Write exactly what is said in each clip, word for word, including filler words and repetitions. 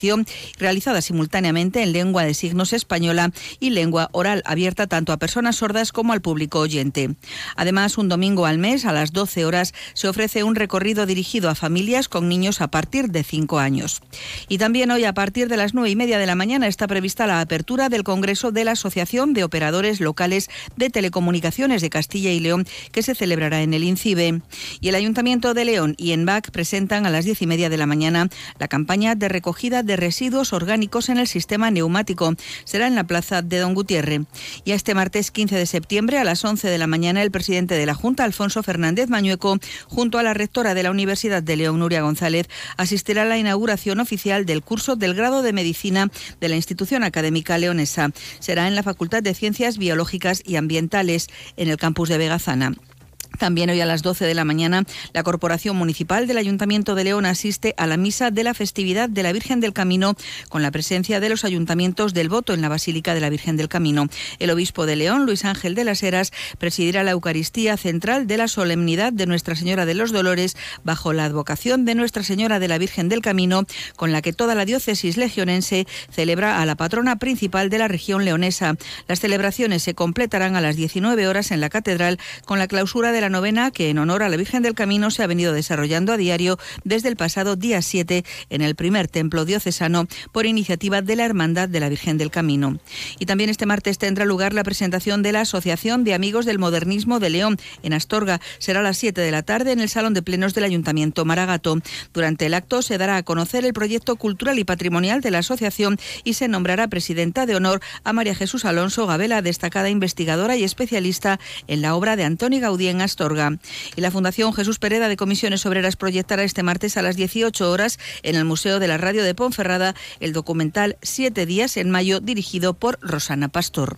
realizada simultáneamente en lengua de signos española y lengua oral, abierta tanto a personas sordas como al público oyente. Además, un domingo al mes a las doce horas se ofrece un recorrido dirigido a familias con niños a partir de cinco años. Y también hoy a partir de las nueve y media de la mañana está prevista la apertura del Congreso de la Asociación de Operadores Locales de Telecomunicaciones de Castilla y León, que se celebrará en el INCIBE. Y el Ayuntamiento de León y ENVAC presentan a las diez y media de la mañana la campaña de recogida de de residuos orgánicos en el sistema neumático. Será en la plaza de Don Gutiérrez. Y este martes quince de septiembre a las once de la mañana el presidente de la Junta, Alfonso Fernández Mañueco, junto a la rectora de la Universidad de León, Nuria González, asistirá a la inauguración oficial del curso del grado de Medicina de la institución académica leonesa. Será en la Facultad de Ciencias Biológicas y Ambientales, en el campus de Vegazana. También hoy a las doce de la mañana, la Corporación Municipal del Ayuntamiento de León asiste a la misa de la festividad de la Virgen del Camino con la presencia de los ayuntamientos del Voto en la Basílica de la Virgen del Camino. El obispo de León, Luis Ángel de las Heras, presidirá la Eucaristía central de la solemnidad de Nuestra Señora de los Dolores bajo la advocación de Nuestra Señora de la Virgen del Camino, con la que toda la diócesis legionense celebra a la patrona principal de la región leonesa. Las celebraciones se completarán a las diecinueve horas en la catedral con la clausura de la novena que en honor a la Virgen del Camino se ha venido desarrollando a diario desde el pasado día siete en el primer templo diocesano por iniciativa de la Hermandad de la Virgen del Camino. Y también este martes tendrá lugar la presentación de la Asociación de Amigos del Modernismo de León en Astorga. Será a las siete de la tarde en el Salón de Plenos del Ayuntamiento Maragato. Durante el acto se dará a conocer el proyecto cultural y patrimonial de la asociación y se nombrará presidenta de honor a María Jesús Alonso Gabela, destacada investigadora y especialista en la obra de Antoni Gaudí en Astorga. Y la Fundación Jesús Pereda de Comisiones Obreras proyectará este martes a las dieciocho horas en el Museo de la Radio de Ponferrada el documental Siete días en mayo, dirigido por Rosana Pastor.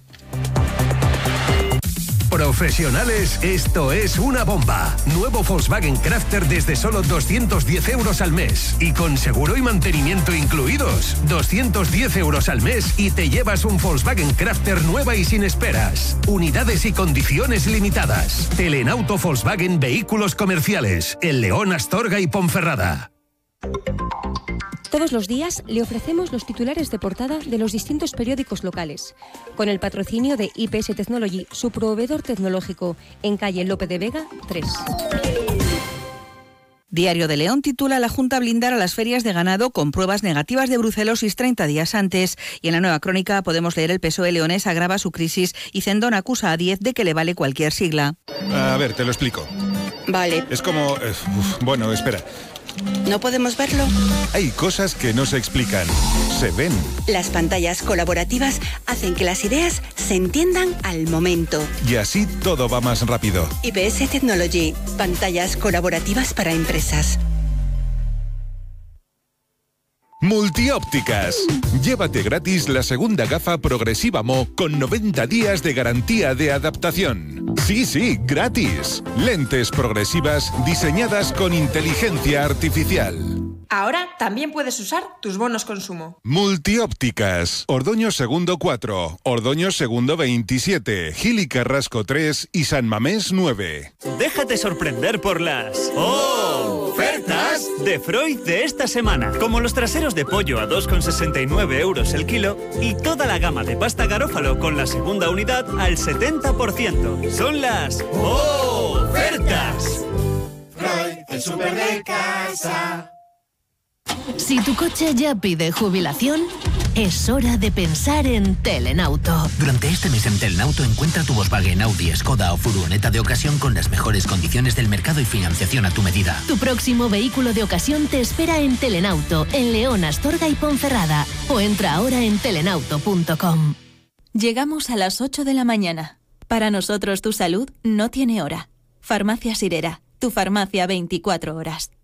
Profesionales, esto es una bomba. Nuevo Volkswagen Crafter desde solo doscientos diez euros al mes. Y con seguro y mantenimiento incluidos. doscientos diez euros al mes y te llevas un Volkswagen Crafter nueva y sin esperas. Unidades y condiciones limitadas. Telenauto Volkswagen Vehículos Comerciales. En León, Astorga y Ponferrada. Todos los días le ofrecemos los titulares de portada de los distintos periódicos locales, con el patrocinio de I P S Technology, su proveedor tecnológico, en calle Lope de Vega tres. Diario de León titula: La Junta blindará las ferias de ganado con pruebas negativas de brucelosis treinta días antes. Y en la Nueva Crónica podemos leer: el P S O E leonés agrava su crisis y Cendón acusa a Díez de que le vale cualquier sigla. A ver, te lo explico. Vale. Es como... Eh, uf, bueno, espera. ¿No podemos verlo? Hay cosas que no se explican, se ven. Las pantallas colaborativas hacen que las ideas se entiendan al momento. Y así todo va más rápido. I P S Technology, pantallas colaborativas para empresas. Multiópticas. Llévate gratis la segunda gafa progresiva Mo con noventa días de garantía de adaptación. Sí, sí, gratis. Lentes progresivas diseñadas con inteligencia artificial. Ahora también puedes usar tus bonos consumo. Multiópticas. Ordoño Segundo cuatro, Ordoño Segundo veintisiete, Gil y Carrasco tres y San Mamés nueve. Déjate sorprender por las ofertas de Freud de esta semana. Como los traseros de pollo a dos con sesenta y nueve euros el kilo y toda la gama de pasta Garófalo con la segunda unidad al setenta por ciento. Son las ofertas. Freud, el súper de casa. Si tu coche ya pide jubilación, es hora de pensar en Telenauto. Durante este mes en Telenauto encuentra tu Volkswagen, Audi, Skoda o furgoneta de ocasión con las mejores condiciones del mercado y financiación a tu medida. Tu próximo vehículo de ocasión te espera en Telenauto, en León, Astorga y Ponferrada. O entra ahora en telenauto punto com. Llegamos a las ocho de la mañana. Para nosotros tu salud no tiene hora. Farmacia Sirera, tu farmacia veinticuatro horas.